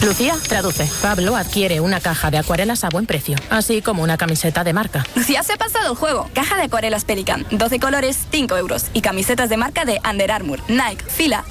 Lucía, traduce. Pablo adquiere una caja de acuarelas a buen precio, así como una camiseta de marca. Lucía se ha pasado el juego. Caja de acuarelas Pelican, 12 colores, 5 euros. Y camisetas de marca de Under Armour, Nike, Fila,